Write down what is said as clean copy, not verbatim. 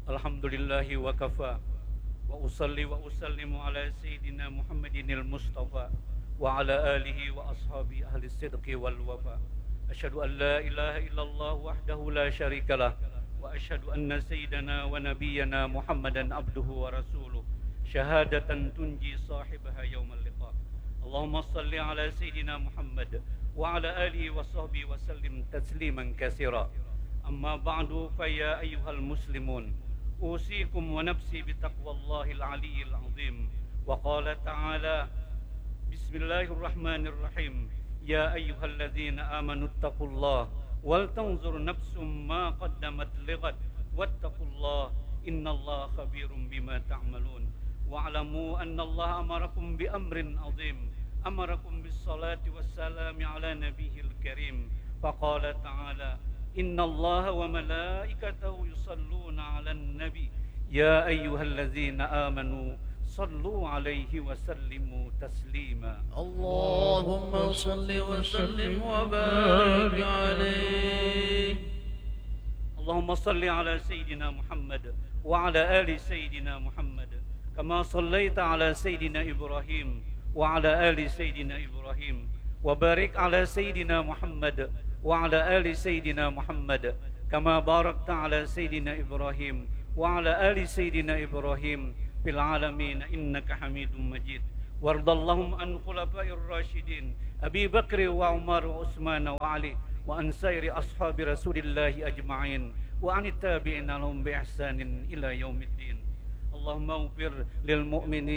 Alhamdulillahi wa kafa wa usalli wa usallimu ala sayyidina Muhammadinil Mustafa wa ala alihi wa ashabi ahli sidqi wal wafa. Asyhadu an la ilaha illallah wahdahu la syarikalah wa asyhadu anna sayyidana wa nabiyyana Muhammadan abduhu wa rasuluh syahadatan tunji sahibaha yaumal liqa. Allahumma salli ala sayyidina Muhammad wa ala alihi wa sahbihi wa sallim tasliman katsira. Amma ba'du fa ya ayyuhal muslimun أوصيكم ونفسي بتقوى الله العلي العظيم. وقال تعالى بسم الله الرحمن الرحيم يا أيها الذين آمنوا اتقوا الله ولتنظر نفس ما قدمت لغد واتقوا الله إن الله خبير بما تعملون. واعلموا أن الله أمركم بأمر عظيم أمركم بالصلاة والسلام على نبيه الكريم. فقال تعالى إن الله وملائكته يصلون على النبي يا أيها الذين آمنوا صلوا عليه وسلموا تسليما. اللهم صل وسلم وبارك عليه. اللهم صل على سيدنا محمد وعلى آل سيدنا محمد كما صليت على سيدنا إبراهيم وعلى آل سيدنا إبراهيم وبارك على سيدنا محمد وعلى آل سيدنا محمد كما باركت على سيدنا إبراهيم وعلى آل سيدنا إبراهيم في العالمين إنك حميد مجيد. وارض اللهم عن خلفاء الراشدين أبي بكر وعمر وعثمان وعلي وعن سائر أصحاب رسول الله أجمعين وعن التابعين لهم بإحسان إلى يوم الدين. اللهم اغفر للمؤمنين